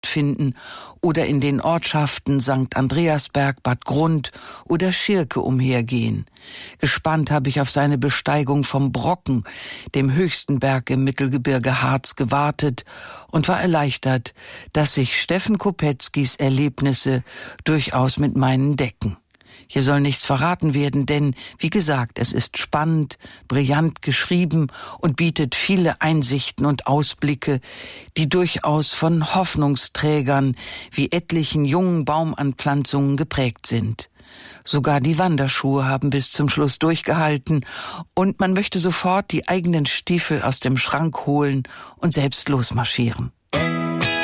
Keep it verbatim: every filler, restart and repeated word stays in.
finden oder in den Ortschaften Sankt Andreasberg, Bad Grund oder Schirke umhergehen. Gespannt habe ich auf seine Besteigung vom Brocken, dem höchsten Berg im Mittelgebirge Harz, gewartet und war erleichtert, dass sich Steffen Kopetzkys Erlebnisse durchaus mit meinen decken. Hier soll nichts verraten werden, denn, wie gesagt, es ist spannend, brillant geschrieben und bietet viele Einsichten und Ausblicke, die durchaus von Hoffnungsträgern wie etlichen jungen Baumanpflanzungen geprägt sind. Sogar die Wanderschuhe haben bis zum Schluss durchgehalten und man möchte sofort die eigenen Stiefel aus dem Schrank holen und selbst losmarschieren.